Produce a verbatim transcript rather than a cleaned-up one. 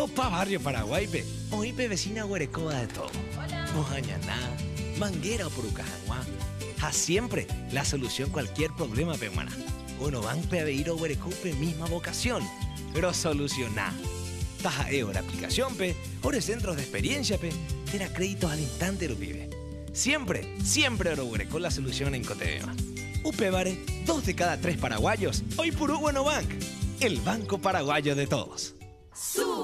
Opa Barrio Paraguay, pe. Hoy pe vecina Huerecoba de todo. Hola. Mojañaná, Manguera o Purucajanguá. A siempre la solución cualquier problema, pe, humana. Uno van pe a ir a Huerecope misma vocación, pero solucioná. Taja e la aplicación, pe. Ore centros de experiencia, pe. Tera créditos al instante, lo pibe. Siempre, siempre Oro Huereco la solución en Cotebema. Upebare, dos de cada tres paraguayos. Hoy Purú Bueno Bank, el banco paraguayo de todos.